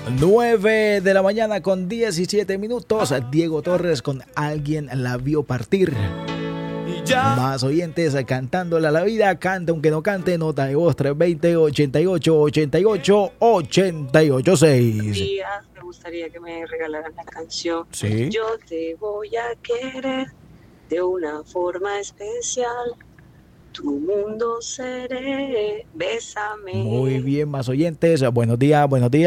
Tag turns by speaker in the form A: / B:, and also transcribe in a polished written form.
A: 9 de la mañana con 17 minutos. Diego Torres con Alguien la vio partir. Más oyentes cantándole a la vida. Canta aunque no cante. Nota de voz 320-88-88-88-6.
B: Me gustaría que me regalaran la canción.
A: Sí.
B: Yo te voy a querer de una forma especial. Tu mundo seré. Bésame.
A: Muy bien, más oyentes. Buenos días, buenos días.